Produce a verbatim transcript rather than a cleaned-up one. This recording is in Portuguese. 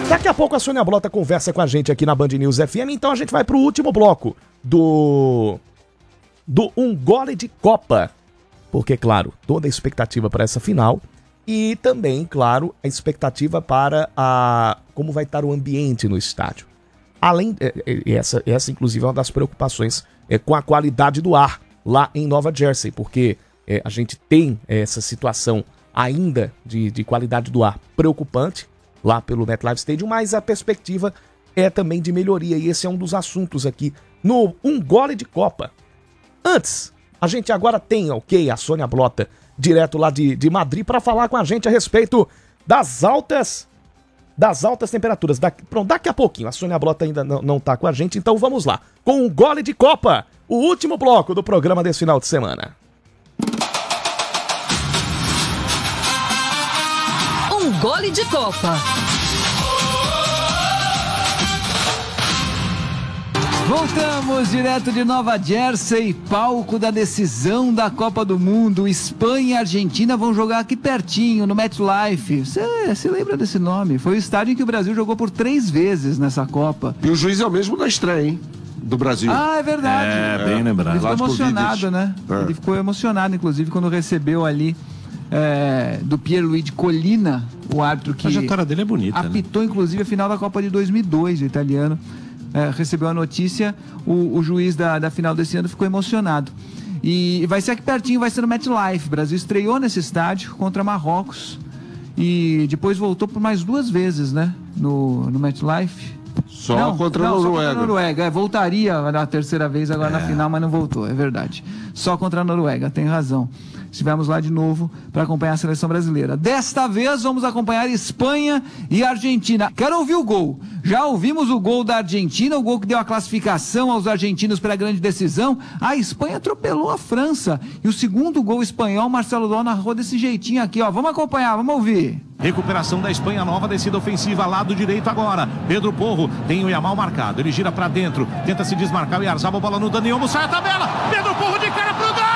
Daqui a pouco a Sônia Blota conversa com a gente aqui na Band News F M, então a gente vai pro último bloco do do Um Gole de Copa. Porque, claro, toda a expectativa para essa final e também, claro, a expectativa para a como vai estar o ambiente no estádio. Além, essa, essa inclusive é uma das preocupações é, com a qualidade do ar lá em Nova Jersey, porque é, a gente tem essa situação ainda de, de qualidade do ar preocupante lá pelo MetLife Stadium, mas a perspectiva é também de melhoria, e esse é um dos assuntos aqui no Um Gole de Copa. Antes, a gente agora tem, ok, a Sônia Blota, direto lá de, de Madrid, para falar com a gente a respeito das altas das altas temperaturas. Da, pronto, daqui a pouquinho, a Sônia Blota ainda não, não tá com a gente, então vamos lá, com Um Gole de Copa, o último bloco do programa desse final de semana. Um Gole de Copa. Voltamos direto de Nova Jersey, palco da decisão da Copa do Mundo. Espanha e Argentina vão jogar aqui pertinho, no MetLife. Você se lembra desse nome? Foi o estádio em que o Brasil jogou por três vezes nessa Copa. E o juiz é o mesmo da estreia, hein? Do Brasil. Ah, é verdade. É, bem lembrado. Ele ficou Latco emocionado, Vidic. né? É. Ele ficou emocionado, inclusive, quando recebeu ali é, do Pierluigi Collina, o árbitro que A trajetória dele é bonita, apitou, né? inclusive, a final da Copa de dois mil e dois, o italiano. É, recebeu a notícia, o, o juiz da, da final desse ano ficou emocionado. E vai ser aqui pertinho, vai ser no MetLife. O Brasil estreou nesse estádio contra Marrocos e depois voltou por mais duas vezes, né? No, no MetLife. Só Não, contra a não, Noruega. Só contra a Noruega. É, voltaria na terceira vez agora na final, mas não voltou, é verdade. Só contra a Noruega, tem razão. Estivemos lá de novo para acompanhar a seleção brasileira. Desta vez vamos acompanhar Espanha e Argentina. Quero ouvir o gol. Já ouvimos o gol da Argentina, o gol que deu a classificação aos argentinos para a grande decisão. A Espanha atropelou a França. E o segundo gol espanhol, Marcelo Dó narrou desse jeitinho aqui, ó. Vamos acompanhar, vamos ouvir. Recuperação da Espanha, nova descida ofensiva, lado direito agora. Pedro Porro tem o Yamal marcado. Ele gira pra dentro, tenta se desmarcar. O Yarzabal, bola no Dani Olmo, sai a tabela. Pedro Porro de cara pro gol!